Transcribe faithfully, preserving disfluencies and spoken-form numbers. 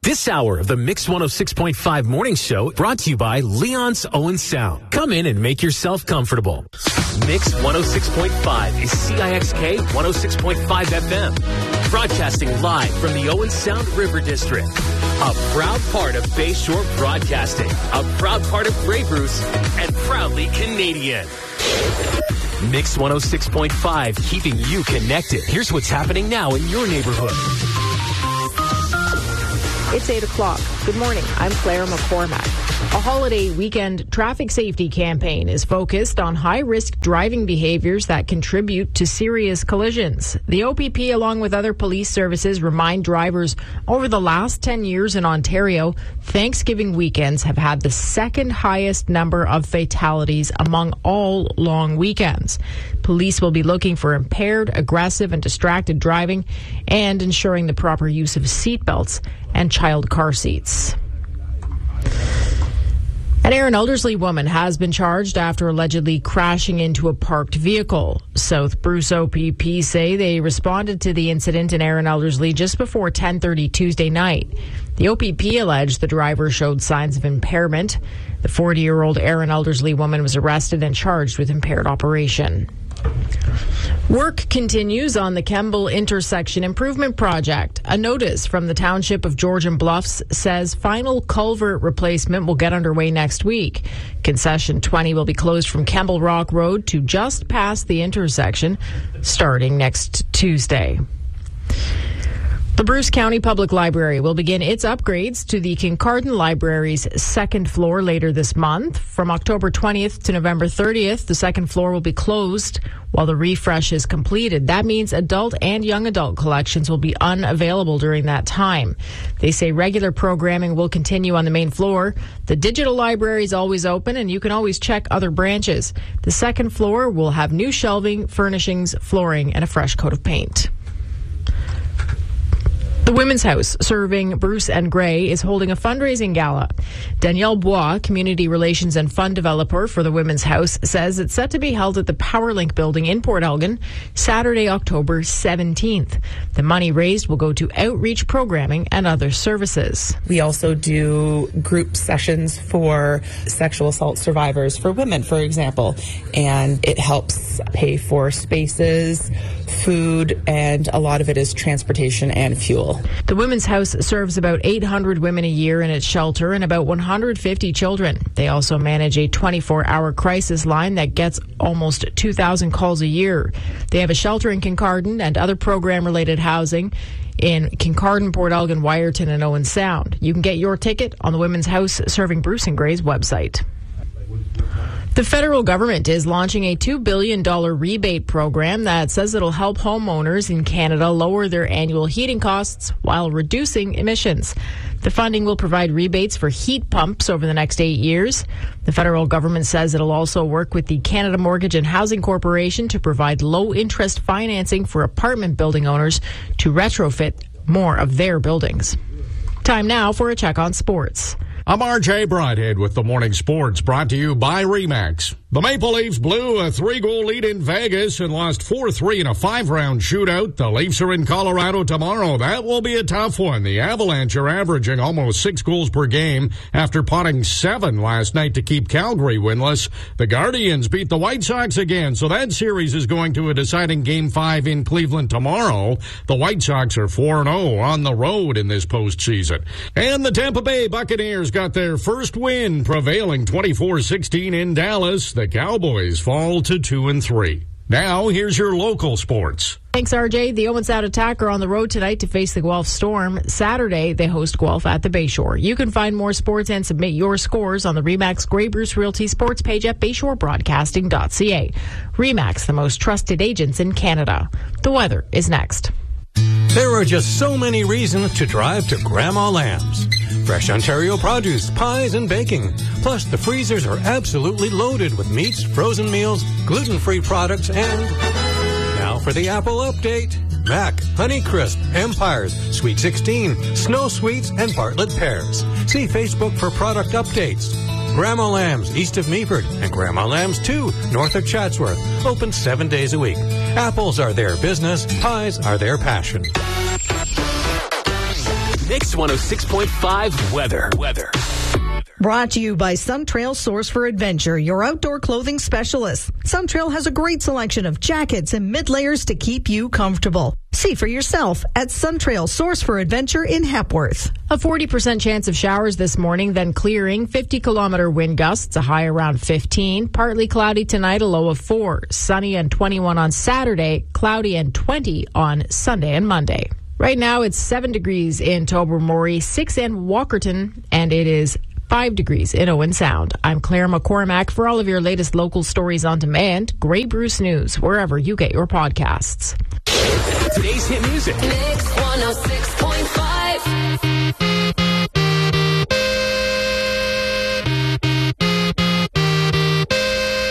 This hour of the Mix one oh six point five Morning Show brought to you by Leon's Owen Sound. Come in and make yourself comfortable. Mix one oh six point five is C I X K one oh six point five F M. Broadcasting live from the Owen Sound River District. A proud part of Bayshore Broadcasting. A proud part of Grey Bruce and proudly Canadian. Mix one oh six point five, keeping you connected. Here's what's happening now in your neighborhood. It's eight o'clock. Good morning. I'm Claire McCormack. A holiday weekend traffic safety campaign is focused on high-risk driving behaviors that contribute to serious collisions. The O P P, along with other police services, remind drivers over the last ten years in Ontario, Thanksgiving weekends have had the second highest number of fatalities among all long weekends. Police will be looking for impaired, aggressive, and distracted driving and ensuring the proper use of seatbelts and child car seats. An Erin Elderslie woman has been charged after allegedly crashing into a parked vehicle. South Bruce O P P say they responded to the incident in Erin Elderslie just before ten thirty Tuesday night. The O P P alleged the driver showed signs of impairment. The forty-year-old Erin Elderslie woman was arrested and charged with impaired operation. Work continues on the Kemble Intersection Improvement Project. A notice from the Township of Georgian Bluffs says final culvert replacement will get underway next week. Concession twenty will be closed from Kemble Rock Road to just past the intersection starting next Tuesday. The Bruce County Public Library will begin its upgrades to the Kincardine Library's second floor later this month. From October twentieth to November thirtieth, the second floor will be closed while the refresh is completed. That means adult and young adult collections will be unavailable during that time. They say regular programming will continue on the main floor. The digital library is always open and you can always check other branches. The second floor will have new shelving, furnishings, flooring, and a fresh coat of paint. The Women's House, serving Bruce and Grey, is holding a fundraising gala. Danielle Bois, Community Relations and Fund Developer for the Women's House, says it's set to be held at the Powerlink Building in Port Elgin, Saturday, October seventeenth. The money raised will go to outreach programming and other services. We also do group sessions for sexual assault survivors for women, for example, and it helps pay for spaces, food, and a lot of it is transportation and fuel. The Women's House serves about eight hundred women a year in its shelter and about one hundred fifty children. They also manage a twenty-four hour crisis line that gets almost two thousand calls a year. They have a shelter in Kincardine and other program-related housing in Kincardine, Port Elgin, Wyerton, and Owen Sound. You can get your ticket on the Women's House Serving Bruce and Grey's website. The federal government is launching a two billion dollars rebate program that says it'll help homeowners in Canada lower their annual heating costs while reducing emissions. The funding will provide rebates for heat pumps over the next eight years. The federal government says it'll also work with the Canada Mortgage and Housing Corporation to provide low-interest financing for apartment building owners to retrofit more of their buildings. Time now for a check on sports. I'm R J Broadhead with the Morning Sports, brought to you by RE/MAX. The Maple Leafs blew a three-goal lead in Vegas and lost four three in a five-round shootout. The Leafs are in Colorado tomorrow. That will be a tough one. The Avalanche are averaging almost six goals per game after potting seven last night to keep Calgary winless. The Guardians beat the White Sox again, so that series is going to a deciding Game five in Cleveland tomorrow. The White Sox are four and oh on the road in this postseason. And the Tampa Bay Buccaneers got their first win, prevailing twenty-four sixteen in Dallas. The Cowboys fall to two and three. Now, here's your local sports. Thanks, R J. The Owen Sound Attack are on the road tonight to face the Guelph Storm. Saturday, they host Guelph at the Bayshore. You can find more sports and submit your scores on the RE/MAX Grey Bruce Realty Sports page at bayshore broadcasting dot c a. RE/MAX, the most trusted agents in Canada. The weather is next. There are just so many reasons to drive to Grandma Lamb's. Fresh Ontario produce, pies, and baking. Plus, the freezers are absolutely loaded with meats, frozen meals, gluten-free products, and... Now for the Apple update. Mac, Honeycrisp, Empires, Sweet sixteen, Snow Sweets, and Bartlett Pears. See Facebook for product updates. Grandma Lamb's, east of Meaford, and Grandma Lamb's two, north of Chatsworth. Open seven days a week. Apples are their business. Pies are their passion. Mix one oh six point five weather. Weather. Brought to you by Suntrail Source for Adventure, your outdoor clothing specialist. Suntrail has a great selection of jackets and mid-layers to keep you comfortable. See for yourself at Suntrail Source for Adventure in Hepworth. A forty percent chance of showers this morning, then clearing. fifty kilometer wind gusts, a high around fifteen. Partly cloudy tonight, a low of four. Sunny and twenty-one on Saturday, cloudy and twenty on Sunday and Monday. Right now, it's seven degrees in Tobermory, six in Walkerton, and it is five degrees in Owen Sound. I'm Claire McCormack. For all of your latest local stories on demand, Grey Bruce News, wherever you get your podcasts. Today's hit music. Mix one oh six point five.